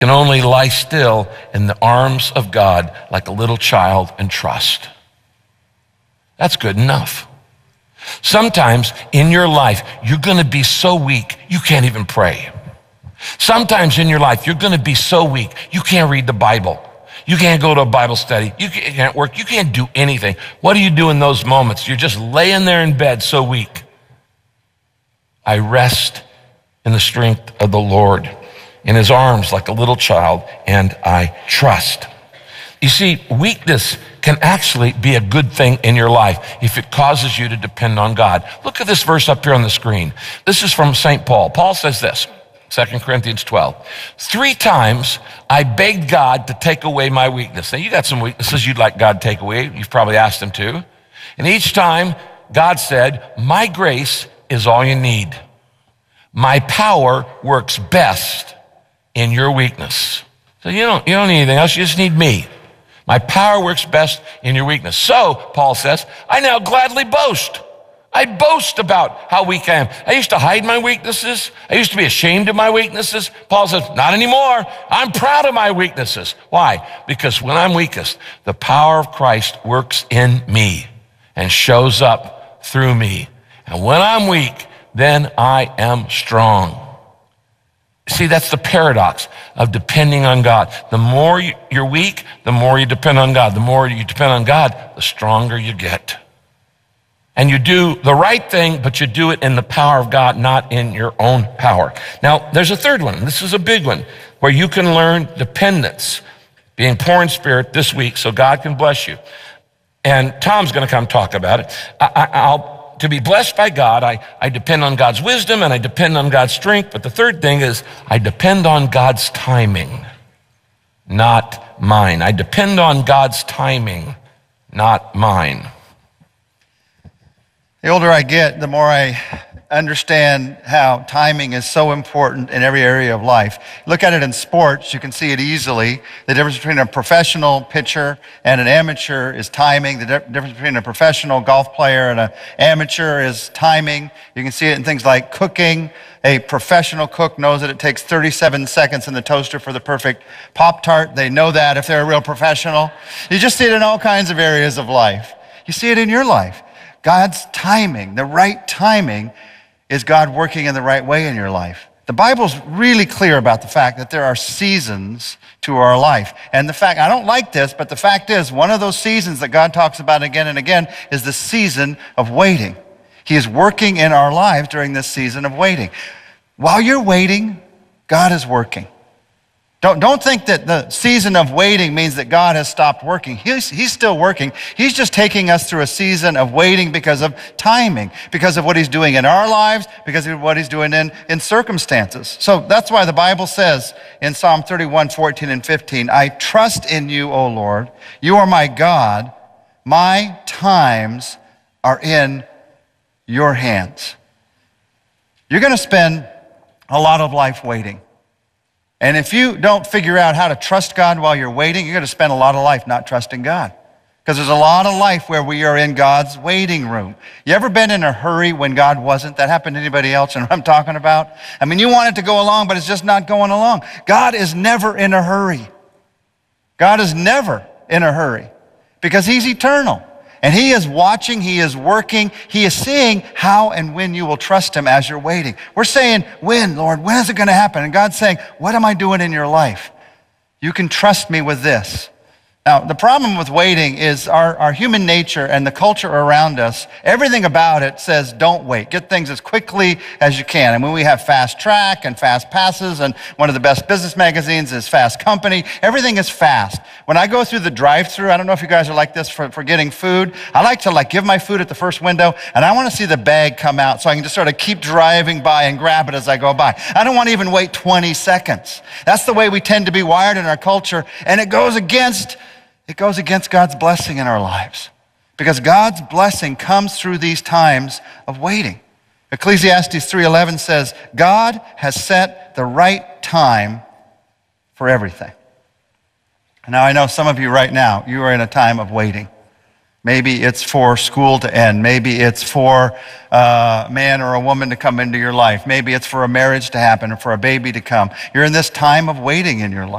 can only lie still in the arms of God like a little child and trust. That's good enough. Sometimes in your life, you're gonna be so weak, you can't even pray. Sometimes in your life, you're gonna be so weak, you can't read the Bible. You can't go to a Bible study. You can't work. You can't do anything. What do you do in those moments? You're just laying there in bed so weak. I rest in the strength of the Lord, in his arms like a little child, and I trust. You see, weakness can actually be a good thing in your life if it causes you to depend on God. Look at this verse up here on the screen. This is from St. Paul. Paul says this, 2 Corinthians 12. 3 times I begged God to take away my weakness. Now, you got some weaknesses you'd like God to take away. You've probably asked him to. And each time God said, my grace is all you need. My power works best in your weakness. So you don't need anything else. You just need me. My power works best in your weakness. So, Paul says, I now gladly boast. I boast about how weak I am. I used to hide my weaknesses. I used to be ashamed of my weaknesses. Paul says, not anymore. I'm proud of my weaknesses. Why? Because when I'm weakest, the power of Christ works in me and shows up through me. And when I'm weak, then I am strong. See, that's the paradox of depending on God. The more you're weak, the more you depend on God. The more you depend on God, the stronger you get. And you do the right thing, but you do it in the power of God, not in your own power. Now, there's a third one. This is a big one where you can learn dependence, being poor in spirit this week so God can bless you. And Tom's going to come talk about it. To be blessed by God, I depend on God's wisdom and I depend on God's strength. But the third thing is I depend on God's timing, not mine. I depend on God's timing, not mine. The older I get, the more I understand how timing is so important in every area of life. Look at it in sports, you can see it easily. The difference between a professional pitcher and an amateur is timing. The difference between a professional golf player and an amateur is timing. You can see it in things like cooking. A professional cook knows that it takes 37 seconds in the toaster for the perfect Pop-Tart. They know that if they're a real professional. You just see it in all kinds of areas of life. You see it in your life. God's timing, the right timing, is God working in the right way in your life. The Bible's really clear about the fact that there are seasons to our life. And the fact, I don't like this, but the fact is, one of those seasons that God talks about again and again is the season of waiting. He is working in our lives during this season of waiting. While you're waiting, God is working. Don't think that the season of waiting means that God has stopped working. He's still working. He's just taking us through a season of waiting because of timing, because of what he's doing in our lives, because of what he's doing in circumstances. So that's why the Bible says in Psalm 31, 14 and 15, I trust in you, O Lord. You are my God. My times are in your hands. You're going to spend a lot of life waiting. And if you don't figure out how to trust God while you're waiting, you're going to spend a lot of life not trusting God. Because there's a lot of life where we are in God's waiting room. You ever been in a hurry when God wasn't? That happened to anybody else? And what I'm talking about? I mean, you want it to go along, but it's just not going along. God is never in a hurry. God is never in a hurry because he's eternal. And he is watching, he is working, he is seeing how and when you will trust him as you're waiting. We're saying, when, Lord? When is it going to happen? And God's saying, what am I doing in your life? You can trust me with this. Now, the problem with waiting is our human nature and the culture around us, everything about it says don't wait. Get things as quickly as you can. And when we have Fast Track and Fast Passes, and one of the best business magazines is Fast Company, everything is fast. When I go through the drive-thru, I don't know if you guys are like this for getting food. I like to give my food at the first window, and I want to see the bag come out so I can just sort of keep driving by and grab it as I go by. I don't want to even wait 20 seconds. That's the way we tend to be wired in our culture, and it goes against God's blessing in our lives. Because God's blessing comes through these times of waiting. Ecclesiastes 3:11 says, God has set the right time for everything. Now I know some of you right now, you are in a time of waiting. Maybe it's for school to end. Maybe it's for a man or a woman to come into your life. Maybe it's for a marriage to happen or for a baby to come. You're in this time of waiting in your life.